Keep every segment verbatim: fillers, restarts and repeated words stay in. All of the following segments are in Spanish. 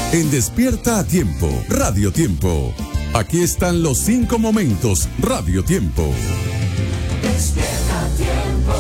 En Despierta a Tiempo, Radio Tiempo. Aquí están los cinco momentos, Radio Tiempo. Despierta a Tiempo.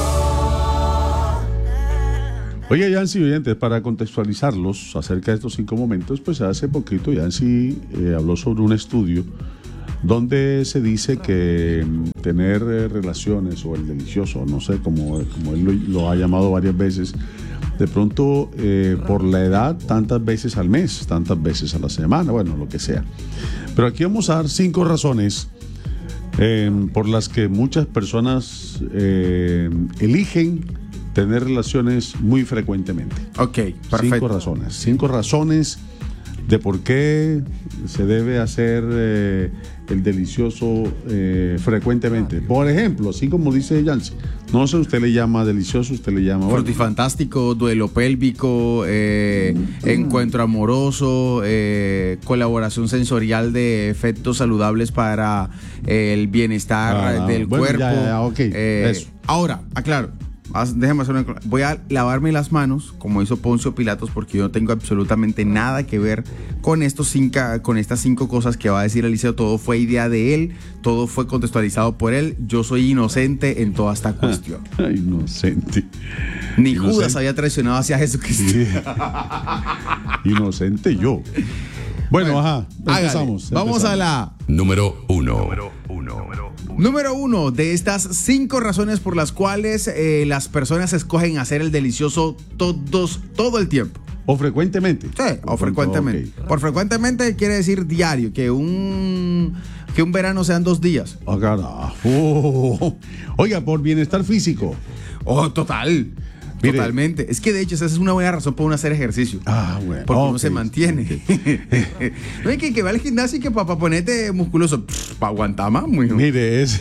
Oye, Yancy, oyentes, para contextualizarlos acerca de estos cinco momentos, pues hace poquito Yancy eh, habló sobre un estudio donde se dice que tener eh, relaciones o el delicioso, no sé, como, como él lo, lo ha llamado varias veces, de pronto eh, por la edad, tantas veces al mes, tantas veces a la semana, bueno, lo que sea. Pero aquí vamos a dar cinco razones eh, por las que muchas personas eh, eligen tener relaciones muy frecuentemente. Ok, perfecto. Cinco razones. Cinco razones de por qué se debe hacer eh, el delicioso eh, frecuentemente. Por ejemplo, así como dice Yancy, no sé, usted le llama delicioso, usted le llama... Frutifantástico, duelo pélvico, eh, mm. encuentro amoroso, eh, colaboración sensorial de efectos saludables para eh, el bienestar ah, del bueno, cuerpo. Ya, ya, okay. eh, Eso. Ahora, aclaro. Déjame hacer una cosa. Voy a lavarme las manos, como hizo Poncio Pilatos, porque yo no tengo absolutamente nada que ver con estos cinco, con estas cinco cosas que va a decir Eliseo. Todo fue idea de él, todo fue contextualizado por él. Yo soy inocente en toda esta cuestión. Ah, inocente. Ni inocente. Judas había traicionado hacia Jesucristo. Sí. Inocente yo. Bueno, bueno, ajá, empezamos. Vamos empezamos. a la... Número uno. Número uno. Número uno de estas cinco razones por las cuales eh, las personas escogen hacer el delicioso todos, todo el tiempo. ¿O frecuentemente? Sí, o frecuentemente. Okay. Por frecuentemente quiere decir diario, que un, que un verano sean dos días. Oh, carajo. Oiga, por bienestar físico. Oh, total. Mire, totalmente. Es que de hecho esa es una buena razón para uno hacer ejercicio. Ah, bueno. Porque okay, uno se mantiene. Okay. No hay que, que va al gimnasio y que para ponerte musculoso, para aguantar más, muy. Mire, es.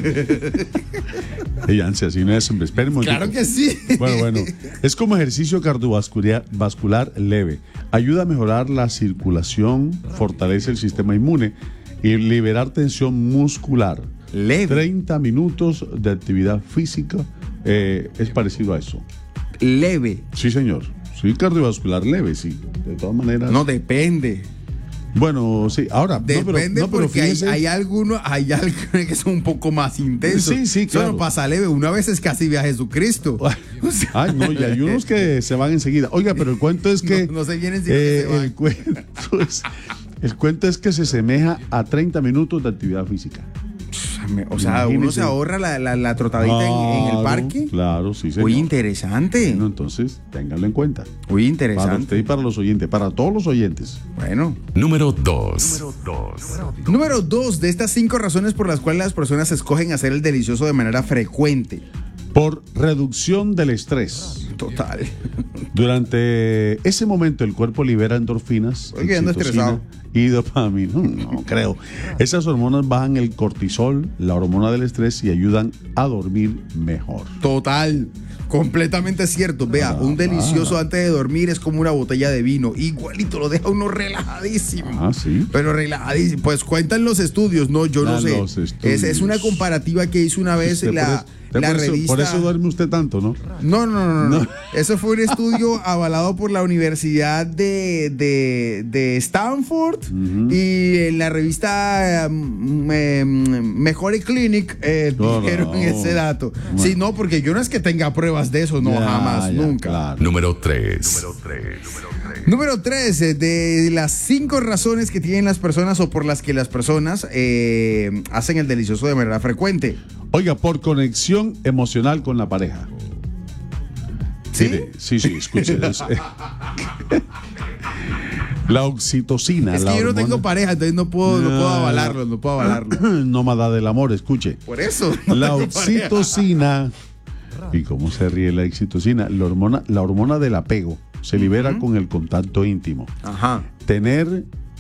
Ella así no es, hombre. Espérenme. Claro que sí. Bueno, bueno. Es como ejercicio cardiovascular vascular leve. Ayuda a mejorar la circulación, fortalece el sistema inmune y liberar tensión muscular. Leve. treinta minutos de actividad física. Eh, es parecido a eso. Leve. Sí, señor. Sí, cardiovascular leve, sí. De todas maneras. No, depende. Bueno, sí. Ahora, depende, no, pero, no, pero porque hay, hay algunos hay algunos que son un poco más intensos. Sí, sí, claro. Eso no pasa leve. Una vez es casi ve a Jesucristo. O sea, ay, no, y hay unos que se van enseguida. Oiga, pero el cuento es que. No, no se vienen sino eh, que se van. El cuento es, el cuento es que se asemeja a treinta minutos de actividad física. O sea, imagínese. Uno se ahorra la, la, la trotadita claro, en, en el parque. Claro, sí, señor. Muy interesante. Bueno, entonces, ténganlo en cuenta. Muy interesante. Para usted y para los oyentes, para todos los oyentes. Bueno. Número dos. Número dos. Número dos de estas cinco razones por las cuales las personas escogen hacer el delicioso de manera frecuente. Por reducción del estrés. Total. Durante ese momento el cuerpo libera endorfinas, Oye, ando estresado. Y dopamina. No, no creo. Esas hormonas bajan el cortisol, la hormona del estrés, y ayudan a dormir mejor. Total. Completamente cierto. Vea, ah, un delicioso ah. antes de dormir es como una botella de vino. Igualito, lo deja uno relajadísimo. Ah, sí. Pero relajadísimo. Pues cuentan los estudios, no, yo no sé. Es, es una comparativa que hizo una vez la, por, la por revista. Eso, por eso duerme usted tanto, ¿no? No, no, no, no. no. no. Eso fue un estudio avalado por la Universidad de, de, de Stanford uh-huh. y en la revista um, eh, Mejore Clinic eh, oh, dijeron no. ese dato. Bueno. Sí, no, porque yo no es que tenga pruebas de eso, no, ya, jamás, ya, nunca. Claro. Número tres. Número tres. Número tres, de las cinco razones que tienen las personas o por las que las personas eh, hacen el delicioso de manera frecuente. Oiga, por conexión emocional con la pareja. ¿Sí? Mire, sí, sí, escuche. La oxitocina. Es que la yo no hormona. tengo pareja, entonces no puedo, no puedo avalarlo, no puedo avalarlo. Nómada del amor, escuche. Por eso. No la oxitocina. ¿Y cómo se ríe la oxitocina? La hormona, la hormona del apego se libera uh-huh. con el contacto íntimo. Ajá. Tener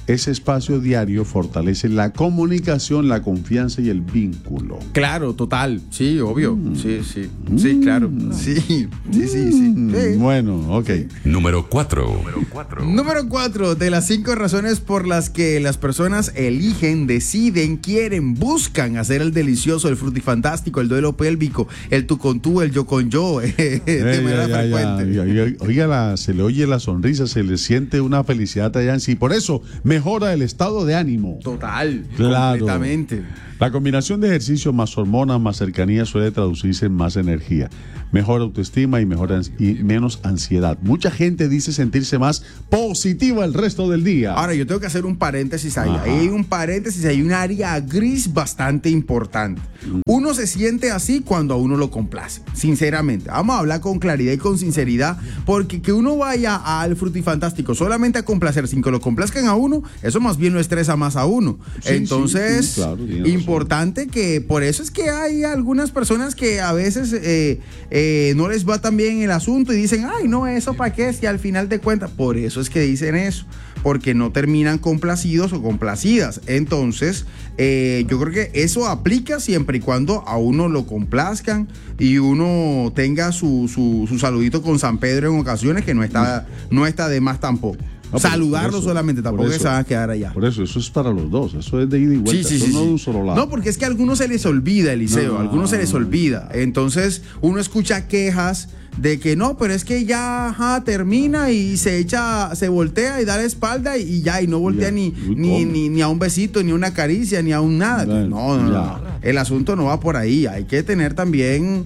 ese espacio diario fortalece la comunicación, la confianza y el vínculo. Claro, total. Sí, obvio. Mm. Sí, sí. Sí, claro. Sí, sí, sí, sí. sí. sí. Bueno, ok. Sí. Número cuatro. Número cuatro de las cinco razones por las que las personas eligen, deciden, quieren, buscan hacer el delicioso, el frutifantástico, el duelo pélvico, el tú con tú, el yo con yo, eh, de manera ya, frecuente. Ya, ya, ya. Oiga, la, se le oye la sonrisa, se le siente una felicidad a Yancy. Por eso mejora el estado de ánimo. Total, claro. Completamente. La combinación de ejercicio más hormonas, más cercanía suele traducirse en más energía, mejor autoestima y, mejor ans- y menos ansiedad. Mucha gente dice sentirse más positiva el resto del día. Ahora, yo tengo que hacer un paréntesis ahí. Ajá. Ahí hay un paréntesis, hay un área gris bastante importante. Uno se siente así cuando a uno lo complace, sinceramente. Vamos a hablar con claridad y con sinceridad, porque que uno vaya al frutifantástico solamente a complacer sin que lo complazcan a uno, eso más bien lo estresa más a uno. Sí, Entonces, sí, sí, claro, importante que, por eso es que hay algunas personas que a veces eh, eh, no les va tan bien el asunto y dicen, ay, no, eso para qué, si al final de cuentas, por eso es que dicen eso, porque no terminan complacidos o complacidas. Entonces, eh, yo creo que eso aplica siempre y cuando a uno lo complazcan y uno tenga su, su, su saludito con San Pedro en ocasiones, que no está, no está de más tampoco. No, saludarlo eso, solamente, tampoco eso, se van a quedar allá. Por eso, eso es para los dos, eso es de ida y vuelta, sí, sí, eso sí, no sí. de un solo lado. No, porque es que a algunos se les olvida, Eliseo, no, a algunos se les olvida. Entonces, uno escucha quejas de que no, pero es que ya ajá, termina y se echa, se voltea y da la espalda y ya, y no voltea ya, ni, ni, ni, ni a un besito, ni a una caricia, ni a un nada. Ya, no, no, no, el asunto no va por ahí, hay que tener también...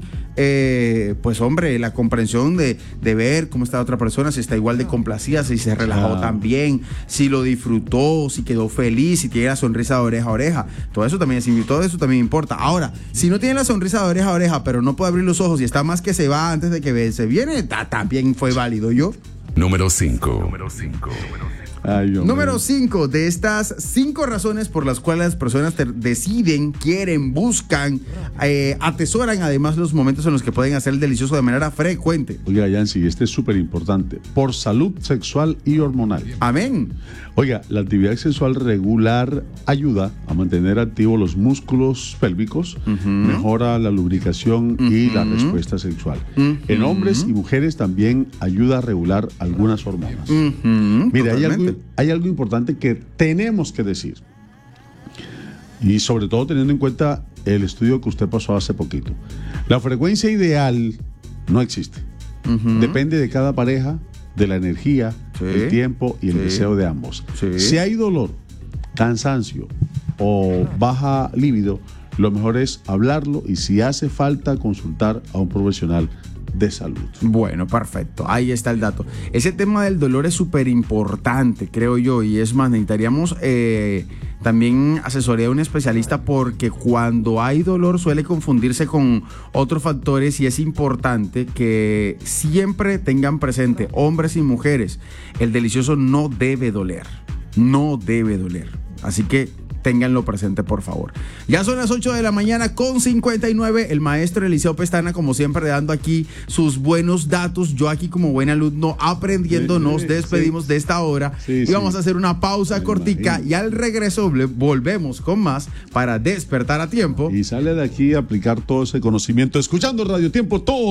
Eh, pues hombre, la comprensión de, de ver cómo está la otra persona, si está igual de complacida, si se relajó ah. también, si lo disfrutó, si quedó feliz, si tiene la sonrisa de oreja a oreja. Todo eso también, todo eso también importa. Ahora, si no tiene la sonrisa de oreja a oreja, pero no puede abrir los ojos y está más que se va antes de que se viene, ta, también fue válido. Yo. Número cinco. Número cinco. Ay, Número cinco de estas cinco razones por las cuales las personas te- deciden, quieren, buscan, eh, atesoran además los momentos en los que pueden hacer el delicioso de manera frecuente. Oiga, Yancy, este es súper importante. Por salud sexual y hormonal. Amén. Oiga, la actividad sexual regular ayuda a mantener activos los músculos pélvicos, uh-huh. mejora la lubricación uh-huh. y la respuesta sexual. Uh-huh. En hombres y mujeres también ayuda a regular algunas hormonas. Uh-huh. Mire, hay algo, hay algo importante que tenemos que decir. Y sobre todo teniendo en cuenta el estudio que usted pasó hace poquito. La frecuencia ideal no existe. Uh-huh. Depende de cada pareja, de la energía, sí, el tiempo y el sí, deseo de ambos. Sí. Si hay dolor, cansancio o baja libido, lo mejor es hablarlo y si hace falta consultar a un profesional de salud. Bueno, perfecto. Ahí está el dato. Ese tema del dolor es súper importante, creo yo, y es más, necesitaríamos eh, también asesoría de un especialista porque cuando hay dolor suele confundirse con otros factores y es importante que siempre tengan presente, hombres y mujeres, el delicioso no debe doler, no debe doler. Así que ténganlo presente, por favor. Ya son las ocho de la mañana con cincuenta y nueve. El maestro Eliseo Pestana, como siempre, dando aquí sus buenos datos. Yo aquí como buen alumno aprendiendo. Sí, nos despedimos sí. de esta hora. Sí, y sí. vamos a hacer una pausa Me cortica imagino. Y al regreso volvemos con más para despertar a tiempo. Y sale de aquí a aplicar todo ese conocimiento escuchando Radio Tiempo todo